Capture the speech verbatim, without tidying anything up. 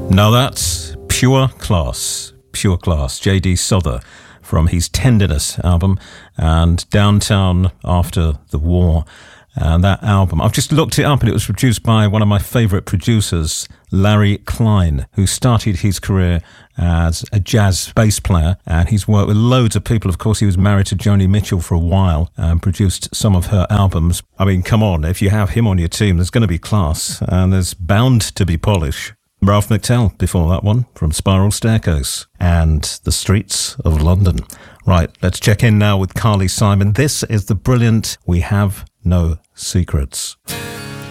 Now that's pure class, pure class. J D Souther from his Tenderness album and Downtown After the War. And that album, I've just looked it up and it was produced by one of my favourite producers, Larry Klein, who started his career as a jazz bass player, and he's worked with loads of people. Of course, he was married to Joni Mitchell for a while and produced some of her albums. I mean, come on, if you have him on your team, there's going to be class and there's bound to be polish. Ralph McTell before that one from Spiral Staircase and The Streets of London. Right, let's check in now with Carly Simon. This is the brilliant We Have No Secrets.